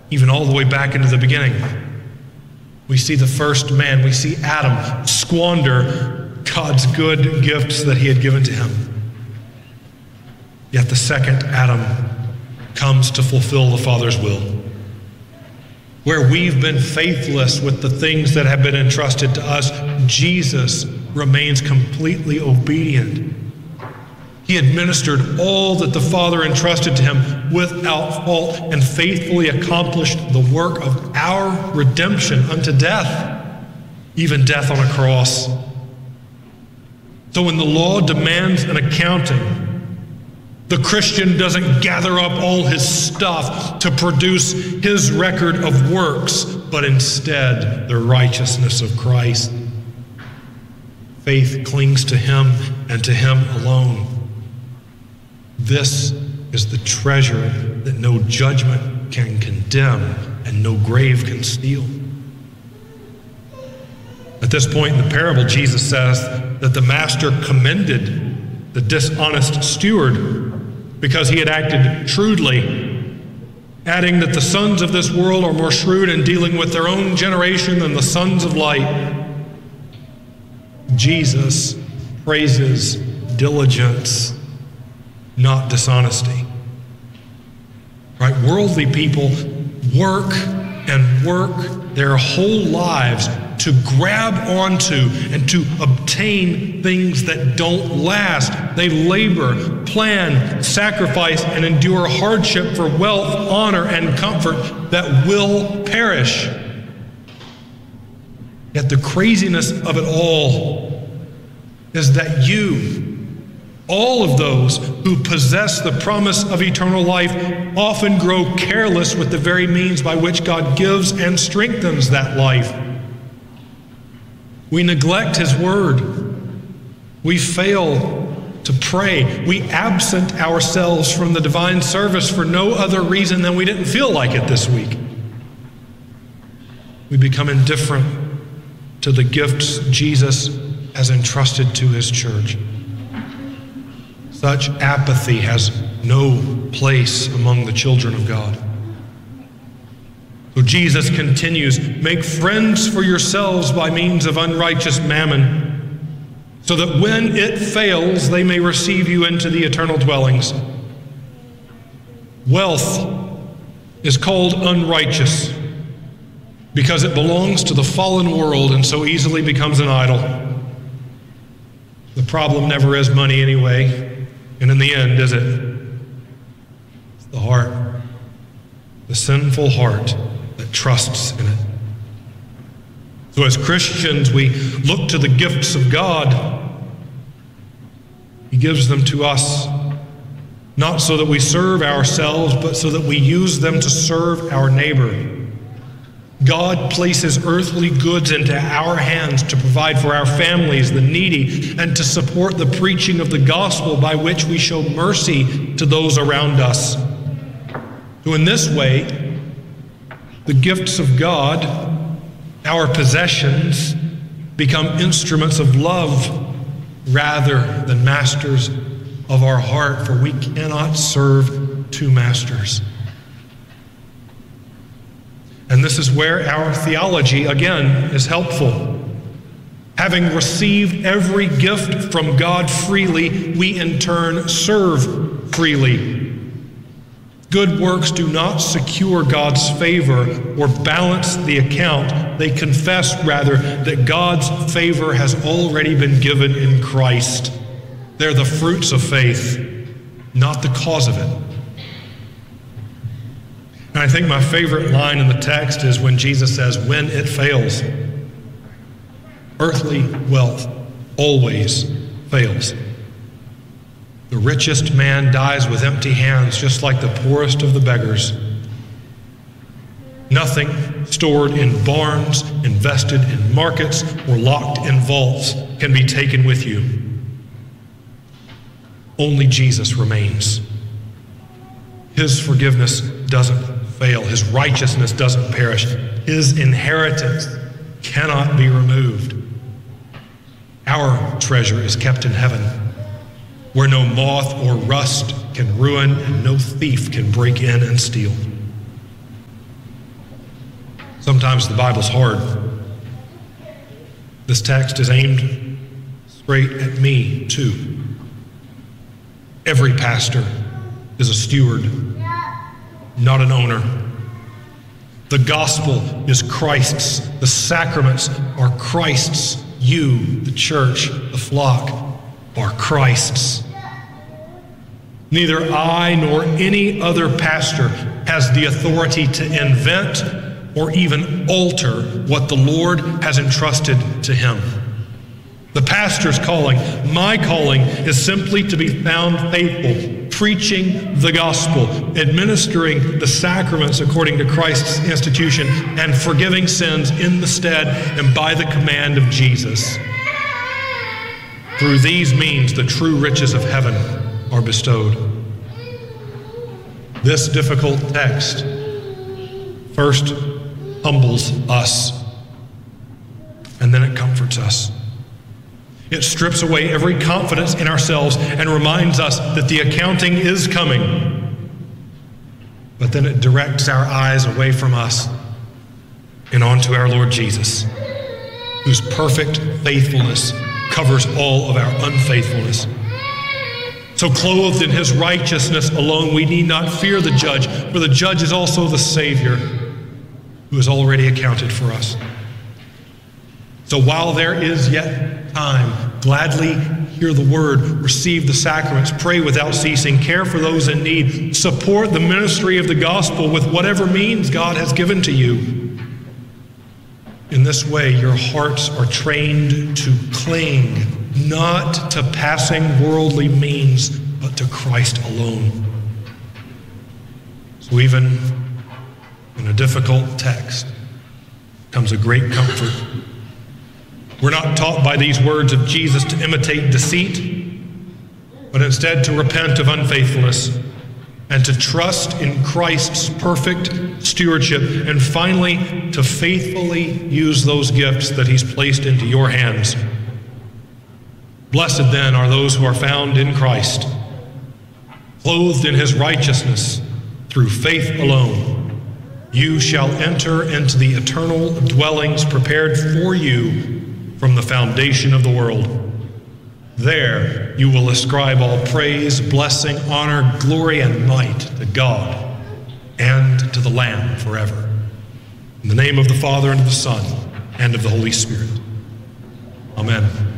even all the way back into the beginning. We see the first man, we see Adam squander God's good gifts that he had given to him. Yet the second Adam comes to fulfill the Father's will. Where we've been faithless with the things that have been entrusted to us, Jesus remains completely obedient. He administered all that the Father entrusted to him without fault and faithfully accomplished the work of our redemption unto death, even death on a cross. So when the law demands an accounting, the Christian doesn't gather up all his stuff to produce his record of works, but instead the righteousness of Christ. Faith clings to him and to him alone. This is the treasure that no judgment can condemn and no grave can steal. At this point in the parable, Jesus says that the master commended the dishonest steward because he had acted shrewdly, adding that the sons of this world are more shrewd in dealing with their own generation than the sons of light. Jesus praises diligence, not dishonesty. Right? Worldly people work and work their whole lives to grab onto and to obtain things that don't last. They labor, plan, sacrifice, and endure hardship for wealth, honor, and comfort that will perish. Yet the craziness of it all is that all of those who possess the promise of eternal life often grow careless with the very means by which God gives and strengthens that life. We neglect His Word. We fail to pray. We absent ourselves from the divine service for no other reason than we didn't feel like it this week. We become indifferent to the gifts Jesus has entrusted to His church. Such apathy has no place among the children of God. So Jesus continues, make friends for yourselves by means of unrighteous mammon, so that when it fails, they may receive you into the eternal dwellings. Wealth is called unrighteous because it belongs to the fallen world and so easily becomes an idol. The problem never is money anyway, and in the end, is it? It's the heart, the sinful heart that trusts in it. So as Christians, we look to the gifts of God. He gives them to us, not so that we serve ourselves, but so that we use them to serve our neighbor. God places earthly goods into our hands to provide for our families, the needy, and to support the preaching of the gospel by which we show mercy to those around us. So in this way, the gifts of God, our possessions, become instruments of love rather than masters of our heart, for we cannot serve two masters. And this is where our theology, again, is helpful. Having received every gift from God freely, we in turn serve freely. Good works do not secure God's favor or balance the account. They confess, rather, that God's favor has already been given in Christ. They're the fruits of faith, not the cause of it. And I think my favorite line in the text is when Jesus says, when it fails. Earthly wealth always fails. The richest man dies with empty hands, just like the poorest of the beggars. Nothing stored in barns, invested in markets, or locked in vaults can be taken with you. Only Jesus remains. His forgiveness doesn't fail. His righteousness doesn't perish. His inheritance cannot be removed. Our treasure is kept in heaven, where no moth or rust can ruin and no thief can break in and steal. Sometimes the Bible's hard. This text is aimed straight at me, too. Every pastor is a steward, not an owner. The gospel is Christ's. The sacraments are Christ's. You, the church, the flock, are Christ's. Neither I nor any other pastor has the authority to invent or even alter what the Lord has entrusted to him. The pastor's calling, my calling, is simply to be found faithful, preaching the gospel, administering the sacraments according to Christ's institution, and forgiving sins in the stead and by the command of Jesus. Through these means, the true riches of heaven are bestowed. This difficult text first humbles us, and then it comforts us. It strips away every confidence in ourselves and reminds us that the accounting is coming. But then it directs our eyes away from us and onto our Lord Jesus, whose perfect faithfulness covers all of our unfaithfulness. So clothed in his righteousness alone, we need not fear the judge, for the judge is also the Savior, who has already accounted for us. So while there is yet time, gladly hear the word, receive the sacraments, pray without ceasing, care for those in need, support the ministry of the gospel with whatever means God has given to you. In this way, your hearts are trained to cling, not to passing worldly means, but to Christ alone. So even in a difficult text comes a great comfort. We're not taught by these words of Jesus to imitate deceit, but instead to repent of unfaithfulness and to trust in Christ's perfect stewardship, and finally to faithfully use those gifts that he's placed into your hands. Blessed then are those who are found in Christ, clothed in his righteousness through faith alone. You shall enter into the eternal dwellings prepared for you from the foundation of the world. There you will ascribe all praise, blessing, honor, glory, and might to God and to the Lamb forever. In the name of the Father, and of the Son, and of the Holy Spirit. Amen.